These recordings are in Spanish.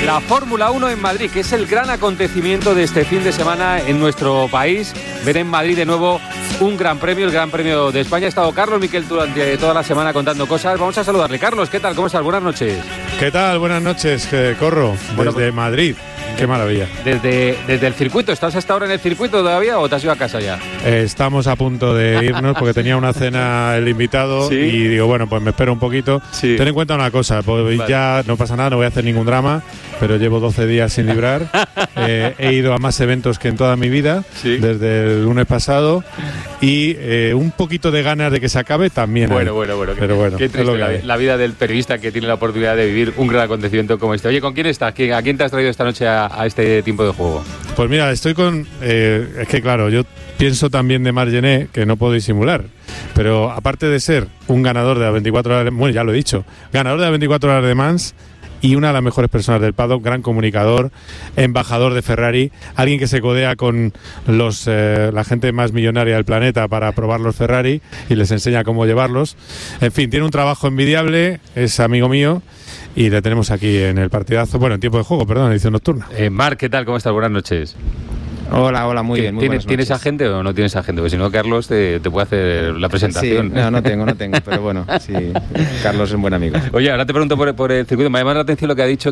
La Fórmula 1 en Madrid, que es el gran acontecimiento de este fin de semana en nuestro país. Ver en Madrid de nuevo un gran premio, el Gran Premio de España. Ha estado Carlos Miquel durante toda la semana contando cosas. Vamos a saludarle. Carlos, ¿qué tal? ¿Cómo estás? Buenas noches. ¿Qué tal? Buenas noches, Corro, desde Madrid. Qué maravilla. Desde el circuito, ¿estás hasta ahora en el circuito todavía o te has ido a casa ya? Estamos a punto de irnos porque tenía una cena el invitado. ¿Sí? Y digo, bueno, pues me espero un poquito. Sí. Ten en cuenta una cosa, pues vale. Ya no pasa nada, no voy a hacer ningún drama, pero llevo 12 días sin librar. He ido a más eventos que en toda mi vida, ¿sí? Desde el lunes pasado, y un poquito de ganas de que se acabe también. Bueno. Pero bueno, qué triste la vida del periodista que tiene la oportunidad de vivir un gran acontecimiento como este. Oye, ¿con quién estás? ¿A quién te has traído esta noche a este tiempo de juego? Pues mira, estoy con... es que claro, yo pienso también de Margené, que no puedo disimular, pero aparte de ser un ganador de las 24 horas, bueno, ya lo he dicho, ganador de las 24 horas de Le Mans y una de las mejores personas del paddock, gran comunicador, embajador de Ferrari, alguien que se codea con la gente más millonaria del planeta para probar los Ferrari y les enseña cómo llevarlos. En fin, tiene un trabajo envidiable, es amigo mío. Y le tenemos aquí en el partidazo, bueno, en tiempo de juego, perdón, edición nocturna. Marc, ¿qué tal? ¿Cómo estás? Buenas noches. Hola, muy bien. ¿Tienes agente o no tienes agente? Porque si no, Carlos te puede hacer la presentación. Sí, no tengo, pero bueno, sí, Carlos es un buen amigo. Oye, ahora te pregunto por el circuito. Me llama la atención lo que ha dicho,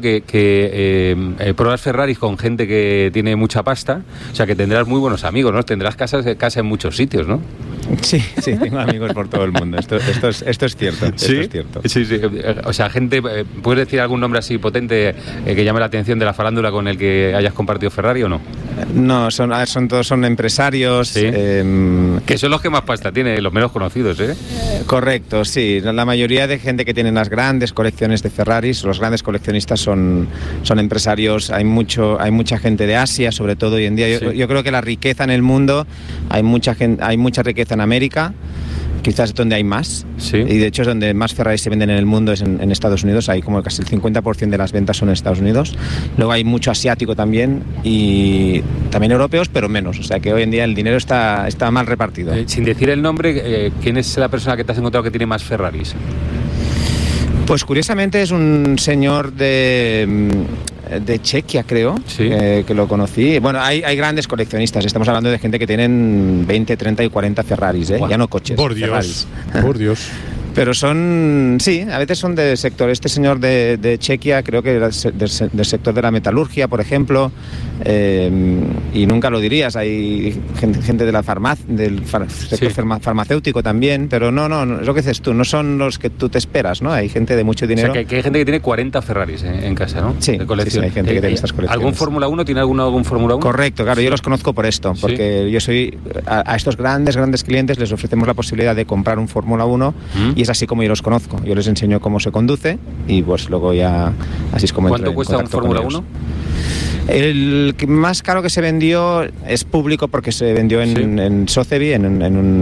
que pruebas Ferraris con gente que tiene mucha pasta, o sea, que tendrás muy buenos amigos, ¿no? Tendrás casa en muchos sitios, ¿no? Sí, tengo amigos por todo el mundo. Esto es cierto. ¿Sí? Esto es cierto. Sí. O sea, gente, ¿puedes decir algún nombre así potente que llame la atención de la farándula con el que hayas compartido Ferrari o no? No, todos son empresarios. ¿Sí? Que son los que más pasta tienen, los menos conocidos, ¿eh? Correcto, sí. La mayoría de gente que tiene las grandes colecciones de Ferraris, los grandes coleccionistas son empresarios. Hay mucha gente de Asia, sobre todo hoy en día. Yo creo que la riqueza en el mundo, hay mucha riqueza en América. Quizás es donde hay más, sí. Y de hecho es donde más Ferrari se venden en el mundo, es en Estados Unidos. Hay como casi el 50% de las ventas son en Estados Unidos. Luego hay mucho asiático también y también europeos, pero menos. O sea que hoy en día el dinero está mal repartido. Sin decir el nombre, ¿quién es la persona que te has encontrado que tiene más Ferraris? Pues curiosamente es un señor de Chequia, creo, sí. Que lo conocí. Bueno, hay grandes coleccionistas. Estamos hablando de gente que tienen 20, 30 y 40 Ferraris, wow. Ya no coches. Por Dios, por Dios. Pero a veces son del sector. Este señor de Chequia creo que era del sector de la metalurgia, por ejemplo, y nunca lo dirías. Hay gente de la del sector farmacéutico también, pero no, es lo que dices tú, no son los que tú te esperas, ¿no? Hay gente de mucho dinero. O sea, que hay gente que tiene 40 Ferraris en casa, ¿no? Sí, de colección. Sí, hay gente que tiene estas colecciones. ¿Algún Fórmula 1? ¿Tiene algún Fórmula 1? Correcto, claro, yo los conozco por esto, porque yo soy a estos grandes clientes les ofrecemos la posibilidad de comprar un Fórmula 1 y es así como yo los conozco. Yo les enseño cómo se conduce y pues luego ya así es como ¿Cuánto cuesta un Fórmula 1? El más caro que se vendió es público porque se vendió en Sotheby, en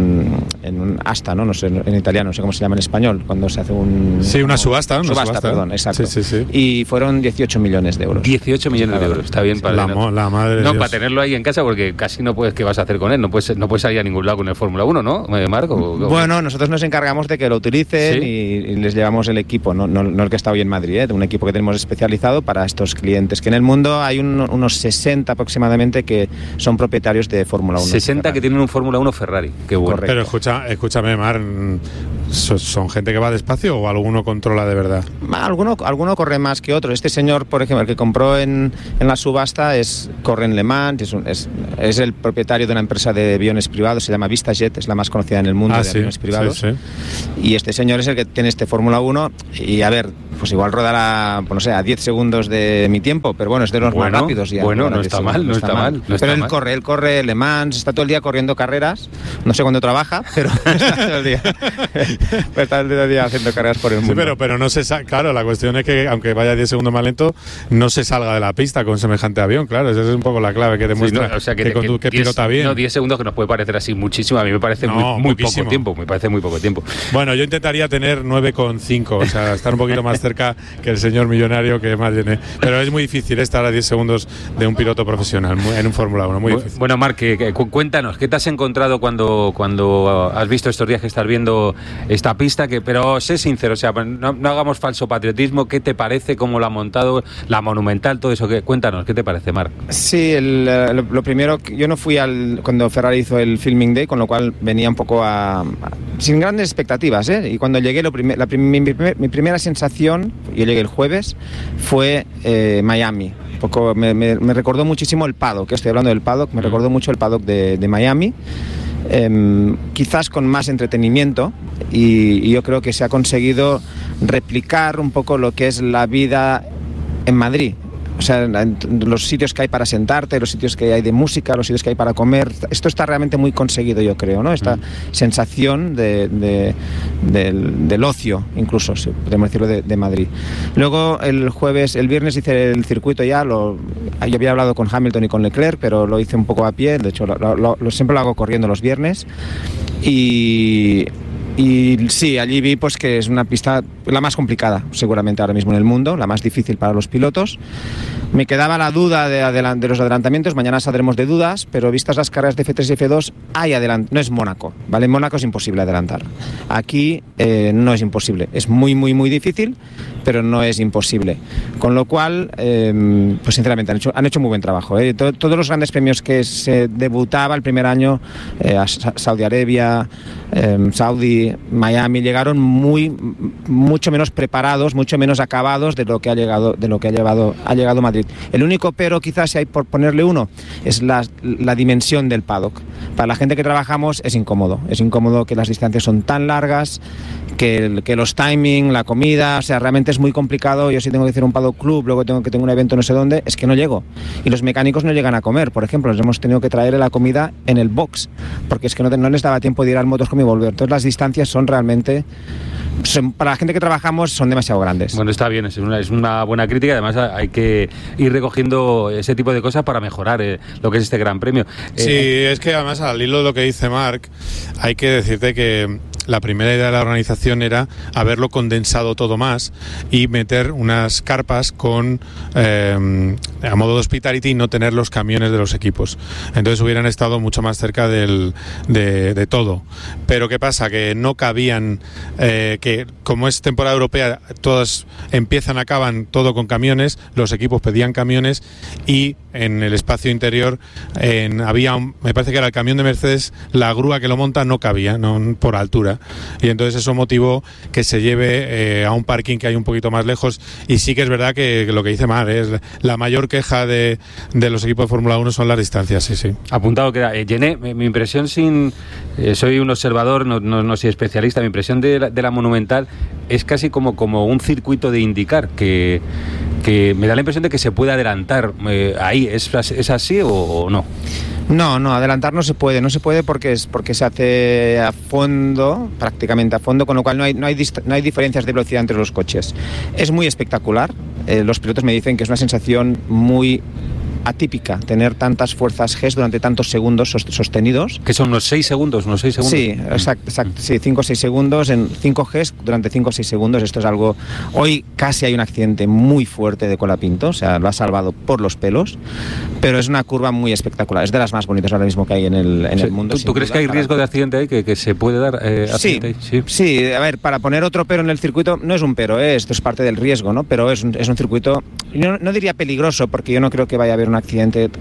un asta, ¿no? No sé, en italiano, no sé cómo se llama en español, cuando se hace un... Sí, una subasta. Perdón, exacto. Sí. Y fueron 18 millones de euros. 18 millones de euros, está bien para... La madre de Dios. Para tenerlo ahí en casa, porque casi no puedes, ¿qué vas a hacer con él? No puedes salir a ningún lado con el Fórmula 1, ¿no, Marco? Bueno, nosotros nos encargamos de que lo utilicen y les llevamos el equipo, no el que está hoy en Madrid, de un equipo que tenemos especializado para estos clientes, que en el mundo hay unos 60 aproximadamente que son propietarios de Fórmula 1. 60 que tienen un Fórmula 1 Ferrari, qué bueno. Correcto. Pero escúchame, Mar, ¿son gente que va despacio o alguno controla de verdad? Alguno corre más que otro. Este señor, por ejemplo, el que compró en la subasta corre en Le Mans, es el propietario de una empresa de aviones privados, se llama VistaJet, es la más conocida en el mundo de aviones privados. Sí. Y este señor es el que tiene este Fórmula 1 y a ver, pues igual rodará, pues no sé, a 10 segundos de mi tiempo, pero bueno, es de los más rápidos ya. Bueno, no está mal. Pero él corre Le Mans, está todo el día corriendo carreras, no sé cuándo trabaja, pero está todo el día. Está el día haciendo carreras por el mundo. Sí, pero no claro, la cuestión es que aunque vaya 10 segundos más lento, no se salga de la pista con semejante avión, claro, esa es un poco la clave que demuestra que pilota bien. No, 10 segundos que nos puede parecer así muchísimo, a mí me parece muy poco tiempo, Bueno, yo intentaría tener 9,5, o sea, estar un poquito más cerca cerca que el señor millonario que Margené. Pero es muy difícil estar a 10 segundos de un piloto profesional en un Fórmula 1, muy difícil. Bueno, Marc, cuéntanos, ¿qué te has encontrado cuando has visto estos días que estás viendo esta pista? Pero sé sincero, o sea, no hagamos falso patriotismo. ¿Qué te parece? ¿Cómo lo ha montado? La Monumental, todo eso. Cuéntanos, ¿qué te parece, Marc? Sí, lo primero, yo no fui cuando Ferrari hizo el Filming Day, con lo cual venía un poco sin grandes expectativas, ¿eh? Y cuando llegué, mi primera sensación, yo llegué el jueves, fue Miami. Me recordó muchísimo el paddock, que estoy hablando del paddock, me recordó mucho el paddock de Miami, quizás con más entretenimiento, y yo creo que se ha conseguido replicar un poco lo que es la vida en Madrid. O sea, los sitios que hay para sentarte, los sitios que hay de música, los sitios que hay para comer, esto está realmente muy conseguido, yo creo, ¿no? Esta sensación del ocio, incluso, si podemos decirlo, de Madrid. Luego, el viernes hice el circuito ya, yo había hablado con Hamilton y con Leclerc, pero lo hice un poco a pie, de hecho, siempre lo hago corriendo los viernes, y sí, allí vi pues que es una pista la más complicada seguramente ahora mismo en el mundo, la más difícil para los pilotos. Me quedaba la duda de los adelantamientos, mañana saldremos de dudas, pero vistas las carreras de F3 y F2, no es Mónaco, ¿vale? En Mónaco es imposible adelantar. Aquí no es imposible, es muy, muy, muy difícil, pero no es imposible. Con lo cual, pues sinceramente han hecho muy buen trabajo, ¿eh? Todos los grandes premios que se debutaba el primer año, Saudi Arabia, Saudi, Miami, llegaron mucho menos preparados, mucho menos acabados de lo que ha llegado Madrid. El único pero, quizás, si hay por ponerle uno, es la dimensión del paddock. Para la gente que trabajamos es incómodo que las distancias son tan largas, que los timing, la comida, o sea, realmente es muy complicado. Yo si tengo que hacer un paddock club, luego tengo un evento no sé dónde, es que no llego. Y los mecánicos no llegan a comer, por ejemplo, nos hemos tenido que traer la comida en el box, porque es que no les daba tiempo de ir al Motorhome y volver. Entonces las distancias son realmente, para la gente que trabajamos, son demasiado grandes. Bueno, está bien, es una buena crítica. Además hay que ir recogiendo ese tipo de cosas para mejorar lo que es este Gran Premio. Sí, es que además, al hilo de lo que dice Marc, hay que decirte que la primera idea de la organización era haberlo condensado todo más y meter unas carpas a modo de hospitality y no tener los camiones de los equipos. Entonces hubieran estado mucho más cerca de todo. Pero ¿qué pasa? Que no cabían, que como es temporada europea, todas acaban todo con camiones, los equipos pedían camiones y en el espacio interior me parece que era el camión de Mercedes, la grúa que lo monta no cabía, no por altura. Y entonces eso motivó que se lleve a un parking que hay un poquito más lejos. Y sí que es verdad que lo que dice Mar es la mayor queja de los equipos de Fórmula 1 son las distancias, sí. Apuntado queda. Gené, mi impresión soy un observador, no soy especialista, mi impresión de la Monumental es casi como un circuito de IndyCar, que me da la impresión de que se puede adelantar ahí. ¿Es así o no? No, adelantar no se puede porque se hace prácticamente a fondo, con lo cual no hay diferencias de velocidad entre los coches. Es muy espectacular, los pilotos me dicen que es una sensación muy atípica tener tantas fuerzas G durante tantos segundos sostenidos. ¿Que son unos 6 segundos? Sí, exacto, sí, 5 o 6 segundos en 5 Gs durante 5 o 6 segundos. Esto es algo... Hoy casi hay un accidente muy fuerte de Colapinto, o sea, lo ha salvado por los pelos, pero es una curva muy espectacular, es de las más bonitas ahora mismo que hay en el mundo. ¿Tú crees que hay riesgo de accidente ahí, que se puede dar accidente ahí? Sí, a ver, para poner otro pero en el circuito, no es un pero, esto es parte del riesgo, ¿no? Pero es un circuito, no diría peligroso, porque yo no creo que vaya a haber un accidente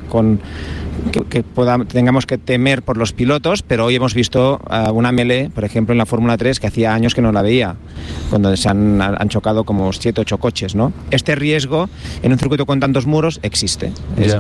que tengamos que temer por los pilotos, pero hoy hemos visto una melee, por ejemplo, en la Fórmula 3, que hacía años que no la veía, cuando se han chocado como 7 o 8 coches, ¿no? Este riesgo en un circuito con tantos muros existe,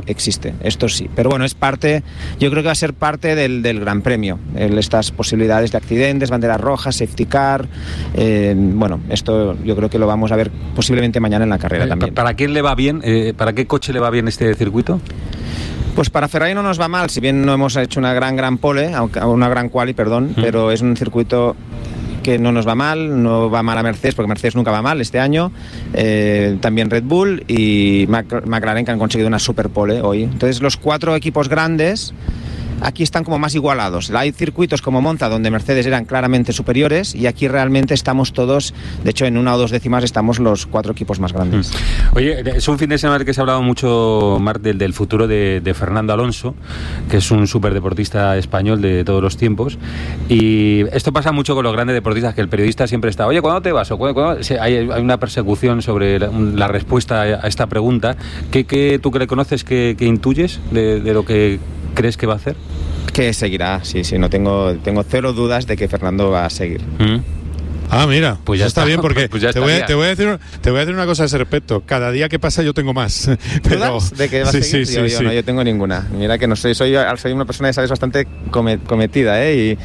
esto sí, pero bueno, yo creo que va a ser parte del Gran Premio, estas posibilidades de accidentes, banderas rojas, safety car, bueno, esto yo creo que lo vamos a ver posiblemente mañana en la carrera también. ¿Para quién le va bien? ¿Para qué coche le va bien este circuito? Pues para Ferrari no nos va mal, si bien no hemos hecho una gran pole, una gran quali, perdón, pero es un circuito que no nos va mal, no va mal a Mercedes, porque Mercedes nunca va mal este año, también Red Bull y McLaren, que han conseguido una super pole hoy. Entonces los 4 equipos grandes aquí están como más igualados. Hay circuitos como Monza donde Mercedes eran claramente superiores y aquí realmente estamos todos, de hecho en 1 o 2 décimas estamos los 4 equipos más grandes. Oye, es un fin de semana que se ha hablado mucho, Marc, del futuro de Fernando Alonso, que es un superdeportista español de todos los tiempos, y esto pasa mucho con los grandes deportistas, que el periodista siempre está, oye, ¿cuándo te vas? Hay una persecución sobre la respuesta a esta pregunta. ¿Qué tú que le conoces, qué intuyes de lo que crees que va a hacer? Que seguirá, sí, no tengo 0 dudas de que Fernando va a seguir. Ah, mira, pues ya está bien, porque pues te voy a decir una cosa a ese respecto. Cada día que pasa yo tengo más. Pero ¿de qué va a seguir? Yo no, yo tengo ninguna. Mira que no soy una persona, sabes, bastante cometida,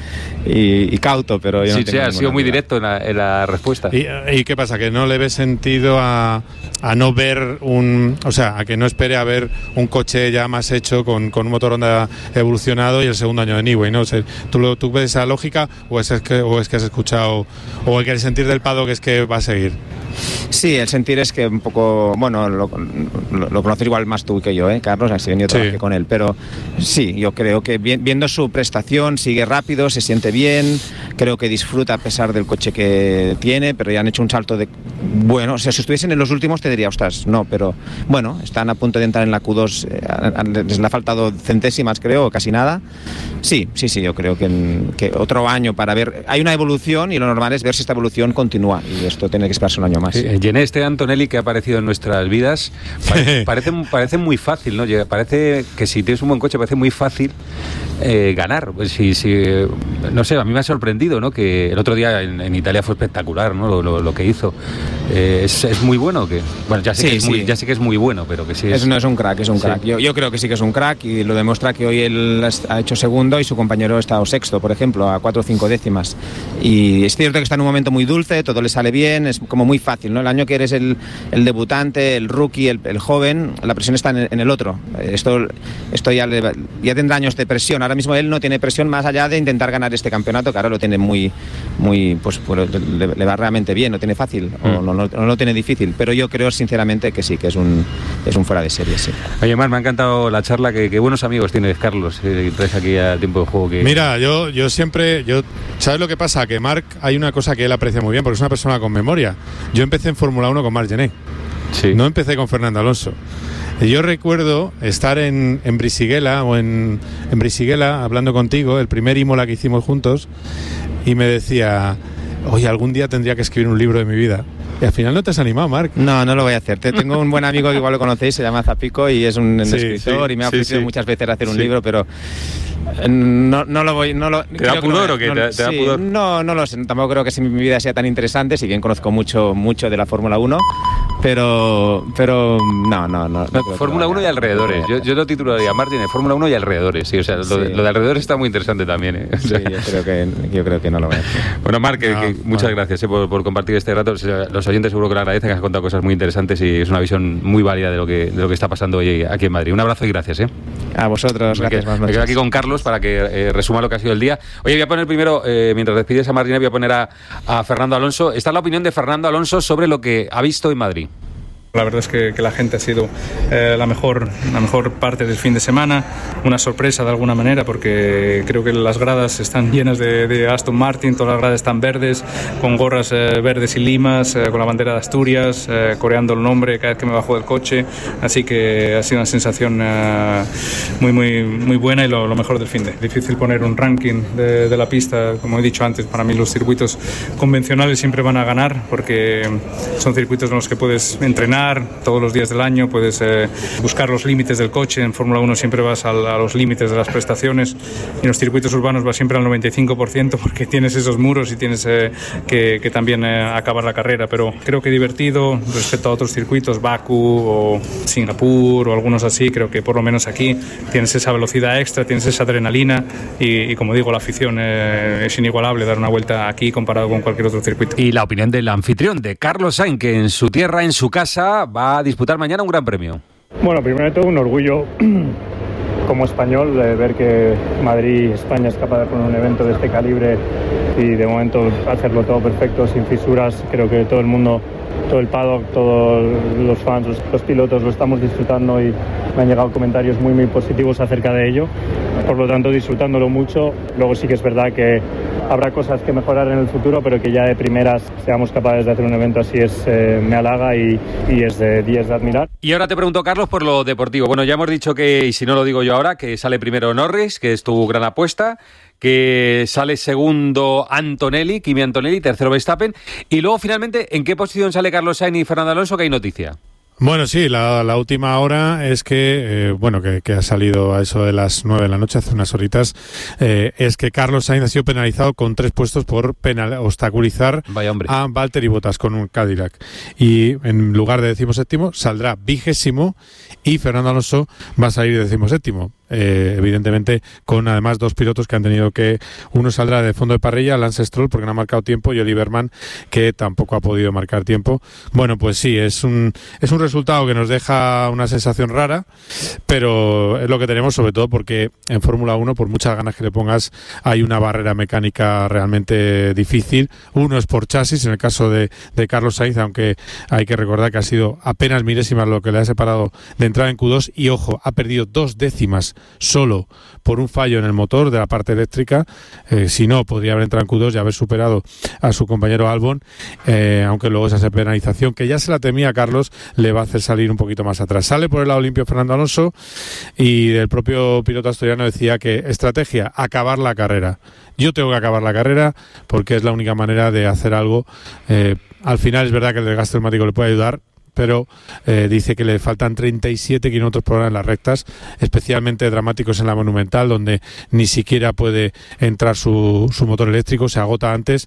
y cauto, pero yo no tengo ha sido muy directo en la respuesta. ¿Y qué pasa? ¿Que no le ves sentido a no ver a que no espere a ver un coche ya más hecho con un motor Honda evolucionado y el segundo año de Newey, ¿no? O sea, ¿tú ves esa lógica o es que has escuchado, o el sentir del paddock es que va a seguir? Sí, el sentir es que un poco, bueno, lo conoces igual más tú que yo, Carlos, así yo trabajé con él, pero sí, yo creo que viendo su prestación, sigue rápido, se siente bien, creo que disfruta a pesar del coche que tiene, pero ya han hecho un salto bueno, o sea, si estuviesen en los últimos te diría, ostras, no, pero bueno, están a punto de entrar en la Q2, les le ha faltado centésimas, creo, o casi nada. Sí, yo creo que otro año para ver, hay una evolución y lo normal es ver si esta evolución continúa, y esto tiene que esperarse un año más. Gené, Antonelli que ha aparecido en nuestras vidas parece muy fácil, ¿no? Parece que si tienes un buen coche parece muy fácil ganar. No sé, a mí me ha sorprendido, ¿no? Que el otro día en Italia fue espectacular, ¿no? Lo que hizo. Es muy bueno, que bueno, ya sé que es muy bueno, pero que sí es. No es un crack, es un crack. Yo creo que sí que es un crack y lo demuestra que hoy él ha hecho segundo y su compañero ha estado sexto, por ejemplo, a 4 o 5 décimas. Y es cierto que está en un momento muy dulce, todo le sale bien, es como muy fácil, ¿no? El año que eres el debutante, el rookie, el joven, la presión está en el otro. Esto ya tendrá años de presión. Ahora mismo él no tiene presión más allá de intentar ganar este campeonato, que ahora lo tiene muy pues le va realmente bien, lo tiene fácil, o no lo tiene difícil, pero yo creo sinceramente que sí, que es un fuera de serie, sí. Oye, Marc, me ha encantado la charla, que buenos amigos tienes, Carlos, traes aquí a Tiempo de Juego. Mira, yo siempre, ¿sabes lo que pasa? Que Marc, hay una cosa que él aprecia muy bien, porque es una persona con memoria. Yo empecé en Fórmula 1 con Marc Gené, no empecé con Fernando Alonso. Yo recuerdo estar en Brisighella hablando contigo, el primer Imola que hicimos juntos, y me decía, oye, algún día tendría que escribir un libro de mi vida. Y al final no te has animado, Marc. No lo voy a hacer. Tengo un buen amigo que igual lo conocéis, se llama Zapico y es un escritor y me ha ofrecido muchas veces hacer un libro, pero no lo voy. ¿Te da pudor o qué? ¿Te da pudor? No lo sé. Tampoco creo que mi vida sea tan interesante, si bien conozco mucho de la Fórmula 1, pero no. Fórmula 1 y alrededores. Yo lo titularía, Martin, Fórmula 1 y alrededores. Sí, o sea, lo de alrededores está muy interesante también. O sea, yo creo que no lo voy a hacer. Bueno, Marc, muchas gracias por compartir este rato. Los oyentes seguro que lo agradecen, que has contado cosas muy interesantes y es una visión muy válida de lo que está pasando hoy aquí en Madrid. Un abrazo y gracias. A vosotros, gracias. Me quedo aquí con Carlos para que resuma lo que ha sido el día. Oye, voy a poner primero, mientras despides a Martínez, voy a poner a Fernando Alonso. Esta es la opinión de Fernando Alonso sobre lo que ha visto en Madrid. La verdad es que la gente ha sido la mejor parte del fin de semana, una sorpresa de alguna manera, porque creo que las gradas están llenas de Aston Martin, todas las gradas están verdes, con gorras verdes y limas, con la bandera de Asturias, coreando el nombre cada vez que me bajo del coche, así que ha sido una sensación muy buena y lo mejor del fin de. Difícil poner un ranking de la pista, como he dicho antes, para mí los circuitos convencionales siempre van a ganar, porque son circuitos en los que puedes entrenar todos los días del año, puedes buscar los límites del coche. En Fórmula 1 siempre vas a los límites de las prestaciones, y en los circuitos urbanos vas siempre al 95%, porque tienes esos muros y tienes que también acabar la carrera. Pero creo que divertido respecto a otros circuitos, Bakú o Singapur o algunos así. Creo que por lo menos aquí tienes esa velocidad extra, tienes esa adrenalina y como digo, la afición es inigualable dar una vuelta aquí comparado con cualquier otro circuito. Y la opinión del anfitrión, de Carlos Sainz, que en su tierra, en su casa, va a disputar mañana un gran premio. Bueno, primero de todo un orgullo como español, ver que Madrid y España es capaz de poner un evento de este calibre y de momento hacerlo todo perfecto, sin fisuras. Creo que todo el mundo, todo el paddock, todos los fans, los pilotos lo estamos disfrutando y me han llegado comentarios muy muy positivos acerca de ello. Por lo tanto, disfrutándolo mucho. Luego sí que es verdad que habrá cosas que mejorar en el futuro, pero que ya de primeras seamos capaces de hacer un evento así me halaga y es de admirar. Y ahora te pregunto, Carlos, por lo deportivo. Bueno, ya hemos dicho que, y si no lo digo yo ahora, que sale primero Norris, que es tu gran apuesta, que sale segundo Kimi Antonelli, tercero Verstappen, y luego finalmente, ¿en qué posición sale Carlos Sainz y Fernando Alonso, que hay noticia? Bueno, sí, la última hora es que, que ha salido a eso de las 9 de la noche, hace unas horitas, es que Carlos Sainz ha sido penalizado con 3 puestos por obstaculizar a Valtteri Bottas con un Cadillac. Y en lugar de 17º saldrá 20º y Fernando Alonso va a salir 17º. Evidentemente con además 2 pilotos que han tenido que, uno saldrá de fondo de parrilla, Lance Stroll, porque no ha marcado tiempo, y Oliver Mann, que tampoco ha podido marcar tiempo. Bueno, pues sí, es un resultado que nos deja una sensación rara, pero es lo que tenemos, sobre todo porque en Fórmula 1, por muchas ganas que le pongas, hay una barrera mecánica realmente difícil. Uno es por chasis, en el caso de Carlos Sainz, aunque hay que recordar que ha sido apenas milésimas lo que le ha separado de entrar en Q2, y ojo, ha perdido 2 décimas solo por un fallo en el motor de la parte eléctrica. Si no, podría haber entrado en Q2 y haber superado a su compañero Albon, aunque luego esa penalización, que ya se la temía Carlos, le va a hacer salir un poquito más atrás. Sale por el lado limpio Fernando Alonso, y el propio piloto asturiano decía que estrategia, acabar la carrera. Yo tengo que acabar la carrera porque es la única manera de hacer algo. Al final es verdad que el desgaste neumático le puede ayudar, pero dice que le faltan 37 km por hora en las rectas, especialmente dramáticos en la Monumental, donde ni siquiera puede entrar su motor eléctrico, se agota antes,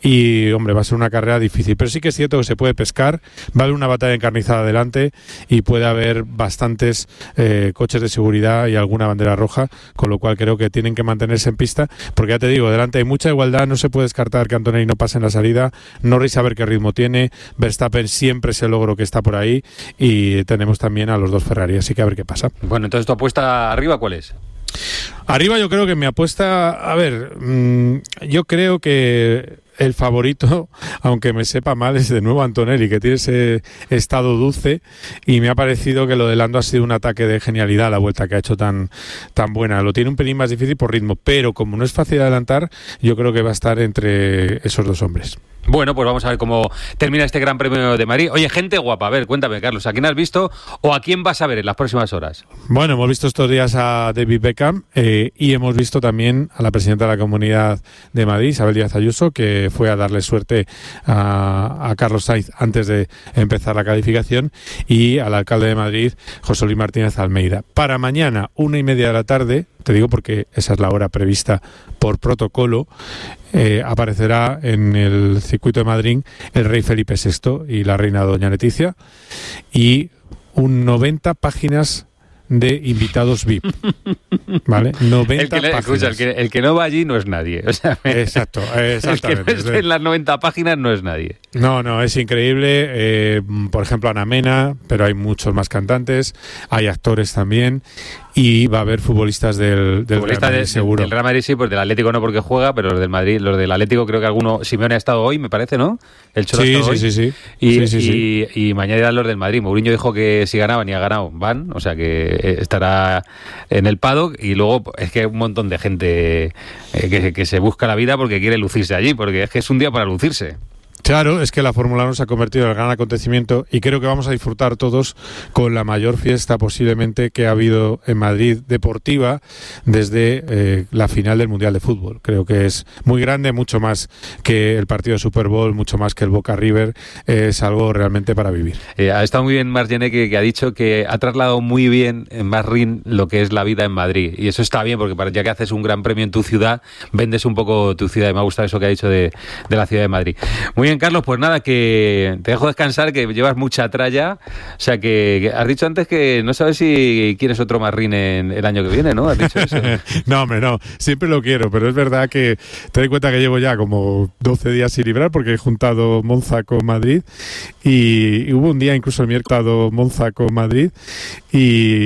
y hombre, va a ser una carrera difícil, pero sí que es cierto que se puede pescar, va a haber una batalla encarnizada adelante y puede haber bastantes coches de seguridad y alguna bandera roja, con lo cual creo que tienen que mantenerse en pista, porque ya te digo, delante hay mucha igualdad, no se puede descartar que Antonelli no pase en la salida, Norris a ver qué ritmo tiene, Verstappen siempre es el logro que está por ahí, y tenemos también a los 2 Ferrari, así que a ver qué pasa. Bueno, entonces tu apuesta arriba, ¿cuál es? Arriba yo creo que mi apuesta, yo creo que el favorito, aunque me sepa mal, es de nuevo Antonelli, que tiene ese estado dulce, y me ha parecido que lo de Lando ha sido un ataque de genialidad, la vuelta que ha hecho tan buena. Lo tiene un pelín más difícil por ritmo, pero como no es fácil de adelantar, yo creo que va a estar entre esos 2 hombres. Bueno, pues vamos a ver cómo termina este Gran Premio de Madrid. Oye, gente guapa, a ver, cuéntame, Carlos, ¿a quién has visto o a quién vas a ver en las próximas horas? Bueno, hemos visto estos días a David Beckham, y hemos visto también a la presidenta de la Comunidad de Madrid, Isabel Díaz Ayuso, que fue a darle suerte a Carlos Sainz antes de empezar la calificación, y al alcalde de Madrid, José Luis Martínez Almeida. Para mañana, 1:30 de la tarde, te digo porque esa es la hora prevista por protocolo, aparecerá en el circuito de Madrid el rey Felipe VI y la reina doña Leticia, y 90 páginas de invitados VIP, ¿vale? 90 páginas. Escucha, el que no va allí no es nadie. O sea, exacto, exactamente. El que no esté en las 90 páginas no es nadie. No, es increíble. Por ejemplo, Ana Mena, pero hay muchos más cantantes, hay actores también, y va a haber futbolistas del Real Madrid, seguro. Del Real Madrid sí, pues del Atlético no porque juega, pero los del Madrid, los del Atlético creo que alguno, Simeone ha estado hoy, me parece, ¿no? El Cholo ha estado hoy. Sí. Y mañana irán los del Madrid. Mourinho dijo que si ganaban y ha ganado, van, o sea que estará en el paddock, y luego es que hay un montón de gente que se busca la vida porque quiere lucirse allí, porque es que es un día para lucirse. Claro, es que la Fórmula 1 se ha convertido en el gran acontecimiento, y creo que vamos a disfrutar todos con la mayor fiesta posiblemente que ha habido en Madrid deportiva desde la final del Mundial de Fútbol. Creo que es muy grande, mucho más que el partido de Super Bowl, mucho más que el Boca River, es algo realmente para vivir. Ha estado muy bien Margené, que ha dicho que ha trasladado muy bien en Marrin lo que es la vida en Madrid, y eso está bien porque ya que haces un gran premio en tu ciudad, vendes un poco tu ciudad, y me ha gustado eso que ha dicho de la ciudad de Madrid. Muy bien, Carlos, pues nada, que te dejo descansar, que llevas mucha tralla, o sea que has dicho antes que no sabes si quieres otro Marrin en el año que viene, ¿no? ¿Has dicho eso? No, hombre, no, siempre lo quiero, pero es verdad que ten en cuenta que llevo ya como 12 días sin librar, porque he juntado Monza con Madrid, y hubo un día incluso el miércoles Monza con Madrid, y